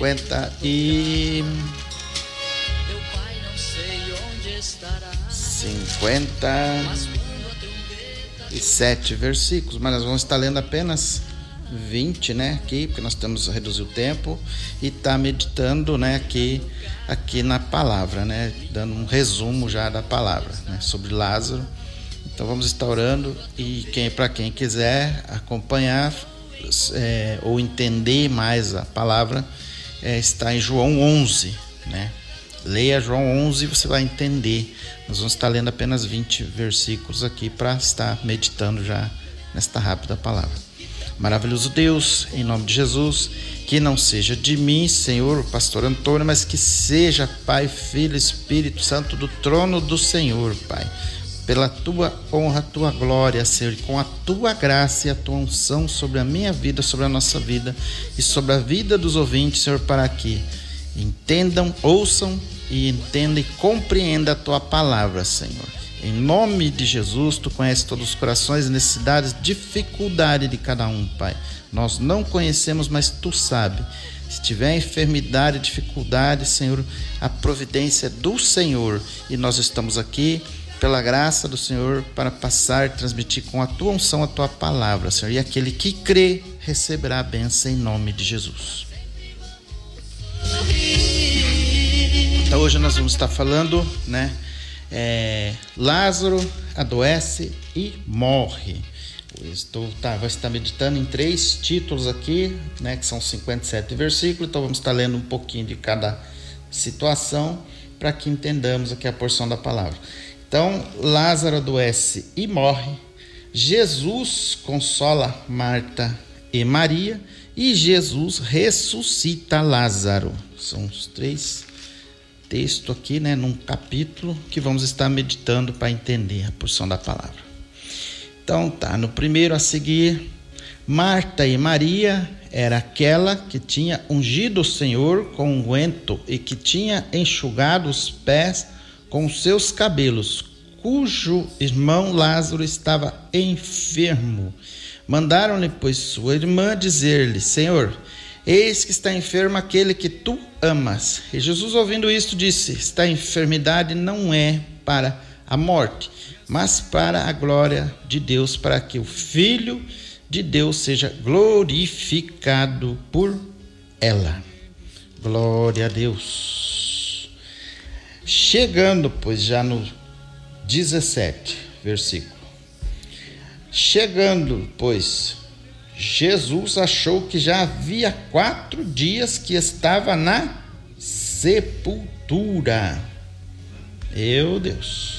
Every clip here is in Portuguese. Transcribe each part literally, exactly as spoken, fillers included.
cinquenta e... cinquenta e sete versículos, mas nós vamos estar lendo apenas vinte, né, aqui, porque nós temos reduzir o tempo e tá meditando, né, aqui, aqui na palavra, né, dando um resumo já da palavra, né, sobre Lázaro. Então vamos estar orando e quem, para quem quiser acompanhar é, ou entender mais a palavra, é, está em João onze, né? Leia João onze e você vai entender. Nós vamos estar lendo apenas vinte versículos aqui para estar meditando já nesta rápida palavra. Maravilhoso Deus, em nome de Jesus, que não seja de mim, Senhor, o pastor Antônio, mas que seja, Pai, Filho, Espírito Santo, do trono do Senhor, Pai, pela tua honra, tua glória, Senhor, e com a tua graça e a tua unção sobre a minha vida, sobre a nossa vida e sobre a vida dos ouvintes, Senhor, para que entendam, ouçam e entendam e compreendam a tua palavra, Senhor. Em nome de Jesus, tu conheces todos os corações, necessidades, dificuldade de cada um, Pai. Nós não conhecemos, mas tu sabes. Se tiver enfermidade, dificuldade, Senhor, a providência é do Senhor. E nós estamos aqui pela graça do Senhor para passar e transmitir com a tua unção a tua palavra, Senhor. E aquele que crê receberá a bênção em nome de Jesus. Então hoje nós vamos estar falando, né? É, Lázaro adoece e morre. Eu estou, tá, vai estar meditando em três títulos aqui, né, que são cinquenta e sete versículos. Então vamos estar lendo um pouquinho de cada situação para que entendamos aqui a porção da palavra. Então Lázaro adoece e morre. Jesus consola Marta e Maria e Jesus ressuscita Lázaro. São os três texto aqui, né, num capítulo que vamos estar meditando para entender a porção da palavra. Então tá, no primeiro a seguir, Marta e Maria era aquela que tinha ungido o Senhor com unguento e que tinha enxugado os pés com os seus cabelos, cujo irmão Lázaro estava enfermo. Mandaram-lhe, pois, sua irmã dizer-lhe: Senhor, eis que está enfermo aquele que tu amas. E Jesus, ouvindo isto, disse: esta enfermidade não é para a morte, mas para a glória de Deus, para que o Filho de Deus seja glorificado por ela. Glória a Deus. Chegando, pois, já no dezessete versículo. Chegando, pois, Jesus achou que já havia quatro dias que estava na sepultura. Meu Deus.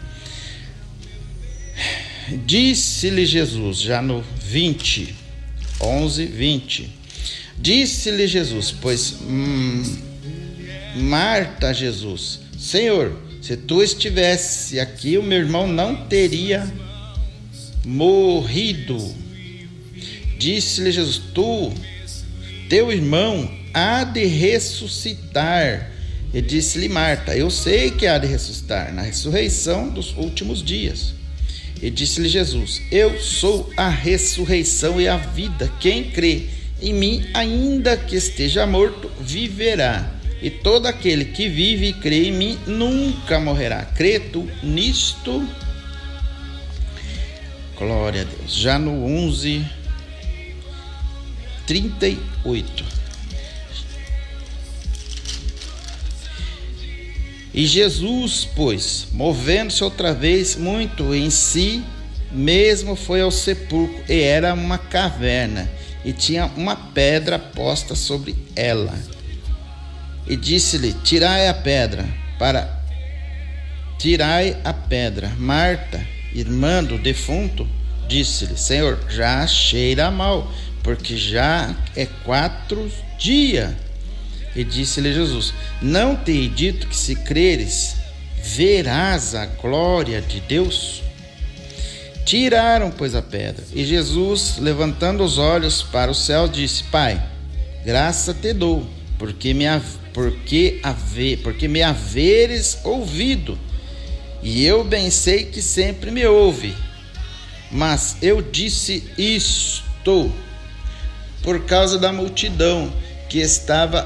Disse-lhe Jesus, já no vinte, onze, vinte. Disse-lhe Jesus, pois hum, Marta, Jesus, Senhor, se tu estivesse aqui, o meu irmão não teria morrido. Disse-lhe Jesus, tu, teu irmão, há de ressuscitar. E disse-lhe Marta, eu sei que há de ressuscitar na ressurreição dos últimos dias. E disse-lhe Jesus, eu sou a ressurreição e a vida. Quem crê em mim, ainda que esteja morto, viverá. E todo aquele que vive e crê em mim nunca morrerá. Crê tu nisto? Glória a Deus. Já no onze, trinta e oito. E Jesus, pois, movendo-se outra vez muito em si mesmo, foi ao sepulcro, e era uma caverna, e tinha uma pedra posta sobre ela. E disse-lhe, tirai a pedra, para tirai a pedra. Marta, irmã do defunto, disse-lhe, Senhor, já cheira mal, porque já é quatro dias. E disse-lhe Jesus, não te hei dito que se creres, verás a glória de Deus? Tiraram, pois, a pedra. E Jesus, levantando os olhos para o céu, disse, Pai, graça te dou, porque me, porque, haver, porque me haveres ouvido, e eu bem sei que sempre me ouve. Mas eu disse isto por causa da multidão que estava